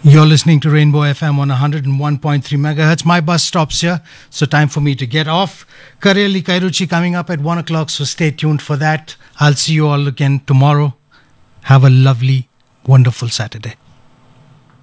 You're listening to Rainbow FM on 101.3 megahertz. My bus stops here, so time for me to get off. Kareli Kairuchi coming up at 1 o'clock, so stay tuned for that. I'll see you all again tomorrow. Have a lovely, wonderful Saturday.